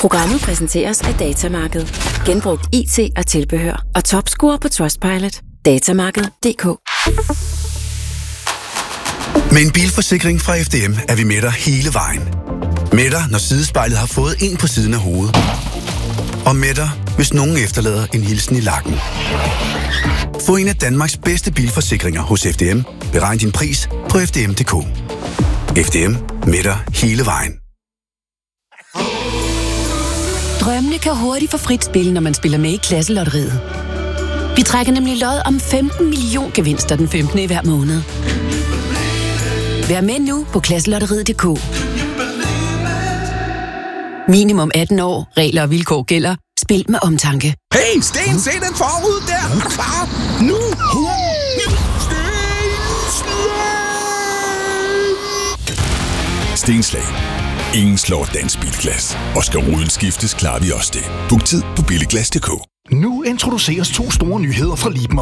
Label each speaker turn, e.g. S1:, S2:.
S1: Programmet præsenteres af Datamarked. Genbrugt IT og tilbehør og topscore på Trustpilot. Datamarked.dk.
S2: Med en bilforsikring fra FDM er vi med dig hele vejen. Med dig, når sidespejlet har fået ind på siden af hovedet. Og med dig, hvis nogen efterlader en hilsen i lakken. Få en af Danmarks bedste bilforsikringer hos FDM. Beregn din pris på FDM.dk. FDM med dig hele vejen.
S3: Drømmene kan hurtigt få frit spil, når man spiller med i Klasselotteriet. Vi trækker nemlig lod om 15 million gevinster den 15. i hver måned. Vær med nu på Klasselotteriet.dk. Minimum 18 år. Regler og vilkår gælder. Spil med omtanke.
S4: Hey, Sten, se den forud der! Er du klar? Nu!
S5: Stenslag. Ingen slår dansk bilglas. Og skal ruden skiftes, klarer vi også det. Book tid på billiglas.dk.
S6: Nu introduceres 2 store nyheder fra Liebherr